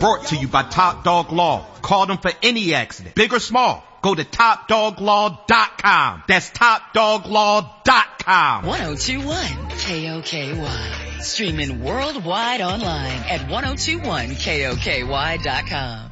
Brought to you by Top Dog Law. Call them for any accident, big or small. Go to TopDogLaw.com. That's TopDogLaw.com. 1021 KOKY. Streaming worldwide online at 1021KOKY.com.